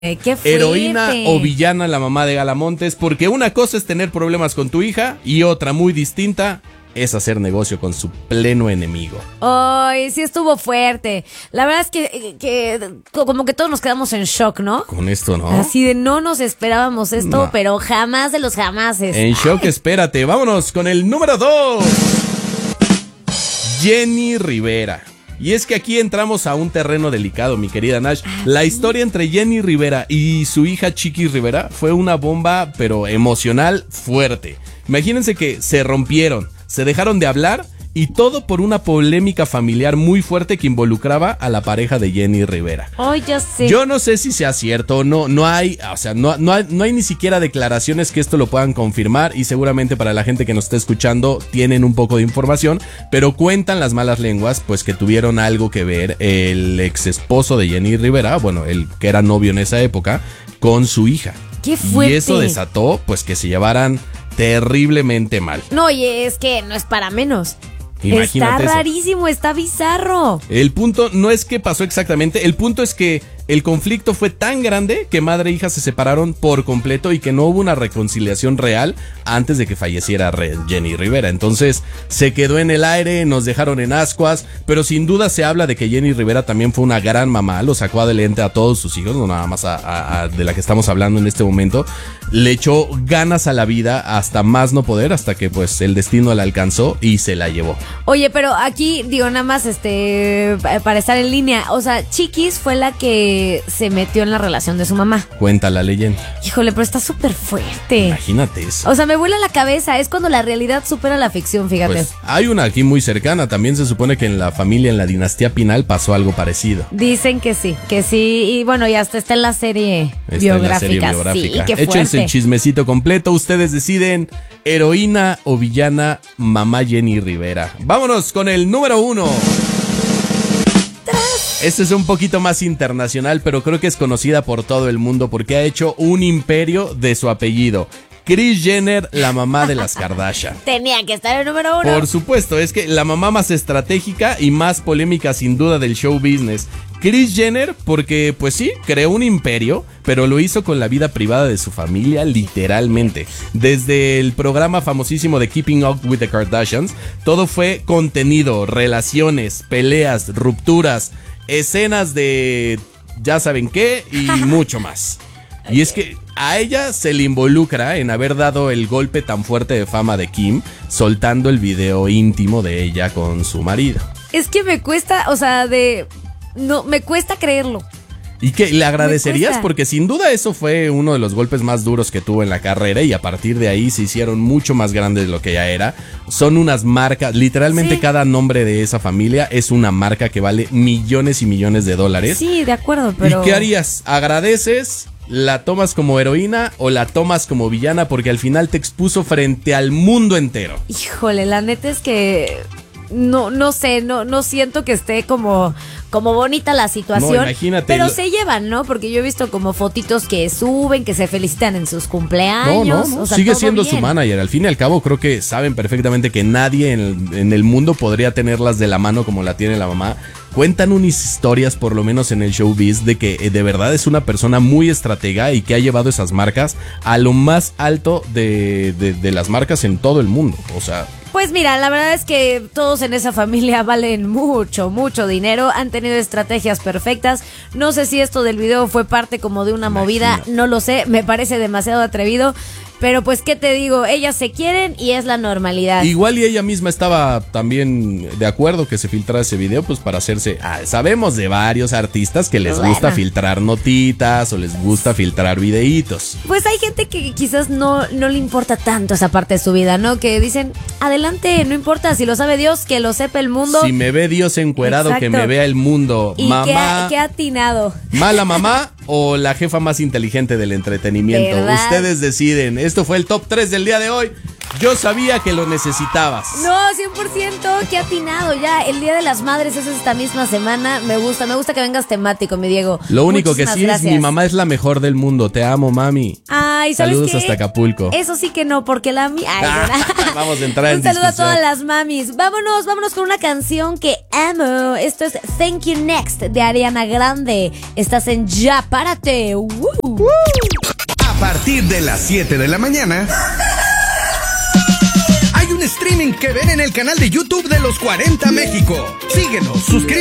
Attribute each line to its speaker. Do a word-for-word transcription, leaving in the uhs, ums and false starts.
Speaker 1: Eh, qué fuerte.
Speaker 2: Heroína o villana la mamá de Galamontes, porque una cosa es tener problemas con tu hija y otra muy distinta es hacer negocio con su pleno enemigo.
Speaker 1: Ay, sí estuvo fuerte. La verdad es que, que como que todos nos quedamos en shock, ¿no?
Speaker 2: Con esto, ¿no?
Speaker 1: Así de no nos esperábamos esto,
Speaker 2: No.
Speaker 1: pero jamás de los jamases.
Speaker 2: En shock, espérate. Vámonos con el número dos. Jenny Rivera. Y es que aquí entramos a un terreno delicado, mi querida Nash. La historia entre Jenny Rivera y su hija Chiquis Rivera fue una bomba, pero emocional fuerte. Imagínense que se rompieron, se dejaron de hablar y todo por una polémica familiar muy fuerte que involucraba a la pareja de Jenny Rivera.
Speaker 1: Ay, ya sé.
Speaker 2: Yo no sé si sea cierto o no, no hay, o sea, no, no, hay, no hay ni siquiera declaraciones que esto lo puedan confirmar y seguramente para la gente que nos está escuchando tienen un poco de información, pero cuentan las malas lenguas pues que tuvieron algo que ver el ex esposo de Jenny Rivera, bueno, el que era novio en esa época, con su hija.
Speaker 1: Qué fuerte.
Speaker 2: Y eso desató pues que se llevaran terriblemente mal.
Speaker 1: No, oye, es que no es para menos.
Speaker 2: Imagínate
Speaker 1: está
Speaker 2: eso.
Speaker 1: rarísimo, está bizarro.
Speaker 2: El punto no es que pasó exactamente, el punto es que el conflicto fue tan grande que madre e hija se separaron por completo y que no hubo una reconciliación real antes de que falleciera Jenny Rivera. Entonces se quedó en el aire, nos dejaron en ascuas, pero sin duda se habla de que Jenny Rivera también fue una gran mamá, lo sacó adelante a todos sus hijos, no nada más a, a, a de la que estamos hablando en este momento. Le echó ganas a la vida hasta más no poder, hasta que pues el destino la alcanzó y se la llevó.
Speaker 1: Oye, pero aquí digo nada más este para estar en línea, o sea, Chiquis fue la que se metió en la relación de su mamá.
Speaker 2: Cuenta la leyenda.
Speaker 1: Híjole, pero está súper fuerte.
Speaker 2: Imagínate eso.
Speaker 1: O sea, me vuela la cabeza, es cuando la realidad supera la ficción, fíjate.
Speaker 2: Pues hay una aquí muy cercana, también se supone que en la familia, en la dinastía Pinal pasó algo parecido.
Speaker 1: Dicen que sí, que sí, y bueno, y hasta está en la serie
Speaker 2: Está
Speaker 1: biográfica.
Speaker 2: en la serie biográfica.
Speaker 1: Sí, qué fuerte.
Speaker 2: Échense el chismecito completo, ustedes deciden, heroína o villana, mamá Jenny Rivera. Vámonos con el número uno. Este es un poquito más internacional, pero creo que es conocida por todo el mundo porque ha hecho un imperio de su apellido. Kris Jenner, la mamá de las Kardashian.
Speaker 1: Tenía que estar el número uno.
Speaker 2: Por supuesto, es que la mamá más estratégica y más polémica sin duda del show business. Kris Jenner, porque pues sí, creó un imperio, pero lo hizo con la vida privada de su familia, literalmente. Desde el programa famosísimo de Keeping Up with the Kardashians, todo fue contenido, relaciones, peleas, rupturas, escenas de ya saben qué y mucho más. Y es que a ella se le involucra en haber dado el golpe tan fuerte de fama de Kim, soltando el video íntimo de ella con su marido.
Speaker 1: Es que me cuesta, o sea, de... No, me cuesta creerlo.
Speaker 2: ¿Y que le agradecerías?
Speaker 1: cuesta.
Speaker 2: Porque sin duda eso fue uno de los golpes más duros que tuvo en la carrera y a partir de ahí se hicieron mucho más grandes de lo que ya era. Son unas marcas, literalmente
Speaker 1: Sí.
Speaker 2: cada nombre de esa familia es una marca que vale millones y millones de dólares.
Speaker 1: Sí, de acuerdo, pero...
Speaker 2: ¿Y qué harías? ¿Agradeces? ¿La tomas como heroína o la tomas como villana? Porque al final te expuso frente al mundo entero.
Speaker 1: Híjole, la neta es que... No, no sé, no, no siento que esté como, como bonita la situación.
Speaker 2: No, imagínate.
Speaker 1: Pero
Speaker 2: Lo-
Speaker 1: se llevan, ¿no? Porque yo he visto como fotitos que suben, que se felicitan en sus
Speaker 2: No,
Speaker 1: cumpleaños.
Speaker 2: no, no.
Speaker 1: O sea,
Speaker 2: Sigue
Speaker 1: todo
Speaker 2: siendo
Speaker 1: bien.
Speaker 2: su manager. Al fin y al cabo, creo que saben perfectamente que nadie en el, en el mundo podría tenerlas de la mano como la tiene la mamá. Cuentan unas historias, por lo menos en el showbiz, de que eh, de verdad es una persona muy estratega y que ha llevado esas marcas a lo más alto de, de, de las marcas en todo el mundo. O sea...
Speaker 1: Pues mira, la verdad es que todos en esa familia valen mucho, mucho dinero, han tenido estrategias perfectas. No sé si esto del video fue parte como de una movida,
Speaker 2: Imagínate.
Speaker 1: no lo sé, me parece demasiado atrevido. Pero pues, ¿qué te digo? Ellas se quieren y es la normalidad.
Speaker 2: Igual y ella misma estaba también de acuerdo que se filtrara ese video, pues para hacerse... Ah, sabemos de varios artistas que les
Speaker 1: Bueno.
Speaker 2: gusta filtrar notitas o les gusta filtrar videitos.
Speaker 1: Pues hay gente que quizás no, no le importa tanto esa parte de su vida, ¿no? Que dicen, adelante, no importa, si lo sabe Dios, que lo sepa el mundo.
Speaker 2: Si me ve Dios encuerado,
Speaker 1: Exacto.
Speaker 2: que me vea el mundo.
Speaker 1: Y
Speaker 2: Mamá,
Speaker 1: qué, a- qué atinado.
Speaker 2: mala mamá o la jefa más inteligente del entretenimiento.
Speaker 1: ¿Verdad?
Speaker 2: Ustedes deciden. Esto fue el top tres del día de hoy. Yo sabía que lo necesitabas.
Speaker 1: No, cien por ciento, qué atinado ya. El Día de las Madres es esta misma semana. Me gusta, me gusta que vengas temático, mi Diego.
Speaker 2: Lo único
Speaker 1: Muchísimas
Speaker 2: que sí
Speaker 1: gracias.
Speaker 2: es, mi mamá es la mejor del mundo. Te amo, mami.
Speaker 1: Ay, ¿sabes
Speaker 2: Saludos
Speaker 1: qué?
Speaker 2: hasta Acapulco.
Speaker 1: Eso sí que no, porque la mi... Ay, no.
Speaker 2: Vamos a entrar en
Speaker 1: Un saludo a
Speaker 2: discusión.
Speaker 1: todas las mamis. Vámonos, vámonos con una canción que amo. Esto es Thank You Next de Ariana Grande. Estás en Ya Párate. Uh.
Speaker 3: A partir de las siete de la mañana hay un streaming que ven en el canal de YouTube de Los cuarenta México. Síguenos, suscríbete.